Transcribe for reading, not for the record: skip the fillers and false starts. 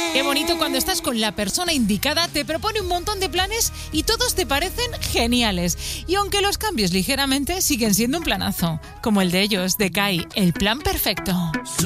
Qué bonito cuando estás con la persona indicada, te propone un montón de planes y todos te parecen geniales. Y aunque los cambies ligeramente, siguen siendo un planazo. Como el de ellos, de Kai, el plan perfecto.